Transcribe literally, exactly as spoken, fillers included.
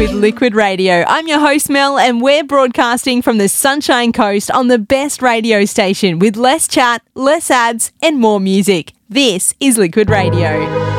with Liquid Radio. I'm your host Mel and we're broadcasting from the Sunshine Coast on the best radio station with less chat, less ads and more music. This is Liquid Radio.